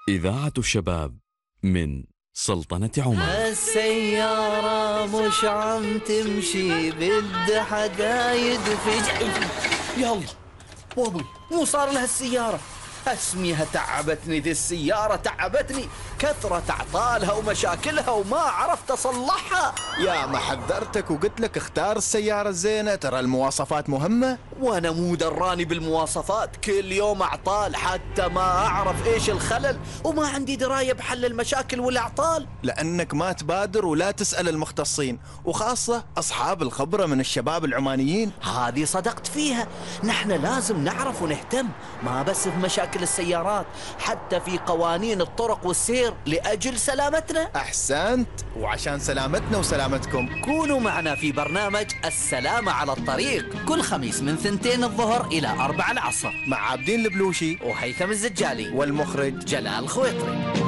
إذاعة الشباب من سلطنة عمان. السيارة مش عم تمشي بدها حدايد يلا بابي مو صار لها السيارة. اسميها تعبتني ذي السيارة، تعبتني كثرة اعطالها ومشاكلها وما عرفت اصلحها. يا ما حذرتك وقلت لك اختار السيارة الزينة، ترى المواصفات مهمة. وانا مو دراني بالمواصفات، كل يوم اعطال حتى ما اعرف ايش الخلل وما عندي دراية بحل المشاكل والاعطال. لأنك ما تبادر ولا تسأل المختصين، وخاصة أصحاب الخبرة من الشباب العمانيين. هذه صدقت فيها، نحن لازم نعرف ونهتم، ما بس في مشاكل السيارات، حتى في قوانين الطرق والسير لأجل سلامتنا. أحسنت، وعشان سلامتنا وسلامتكم كونوا معنا في برنامج السلامة على الطريق كل خميس من 2 الظهر إلى 4 العصر مع عابدين البلوشي وهيثم الزجالي والمخرج جلال خويطري.